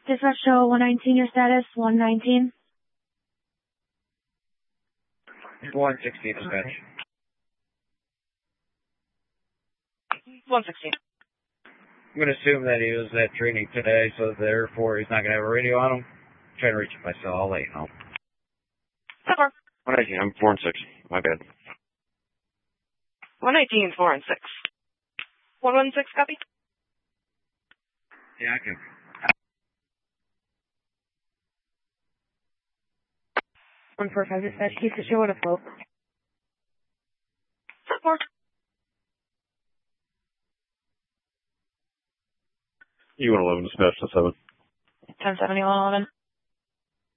Dispatch show 119, your status, 119. 116, dispatch. 116. I'm going to assume that he was at training today, so therefore he's not going to have a radio on him. I'm trying to reach him myself. I'll let you know. 119, I'm 4 and 6. My bad. 119, 4 and 6. 116, copy? Yeah, I can. 145 dispatch, keep the show on a float. 4. You 111 dispatch to 7. 1070, 111.